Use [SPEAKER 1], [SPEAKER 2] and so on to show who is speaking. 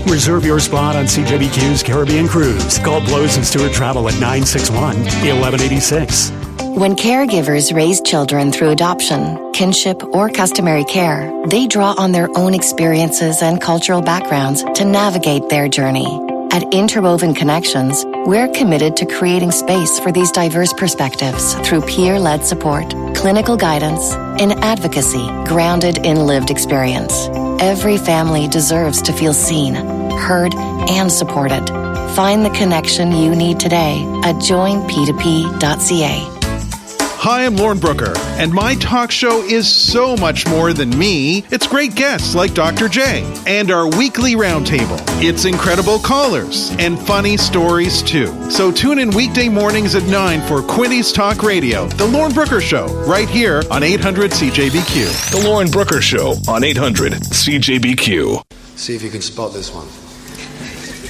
[SPEAKER 1] Reserve your spot on CJBQ's Caribbean Cruise. Call Blows and Stewart Travel at 961-1186.
[SPEAKER 2] When caregivers raise children through adoption, kinship, or customary care, they draw on their own experiences and cultural backgrounds to navigate their journey. At Interwoven Connections, we're committed to creating space for these diverse perspectives through peer-led support, clinical guidance, and advocacy grounded in lived experience. Every family deserves to feel seen, heard, and supported. Find the connection you need today at joinp2p.ca.
[SPEAKER 3] Hi, I'm Lauren Brooker, and my talk show is so much more than me. It's great guests like Dr. J, and our weekly roundtable. It's incredible callers, and funny stories too. So tune in weekday mornings at 9 for Quinny's Talk Radio, The Lauren Brooker Show, right here on 800 CJBQ.
[SPEAKER 4] The Lauren Brooker Show on 800 CJBQ.
[SPEAKER 5] See if you can spot this one.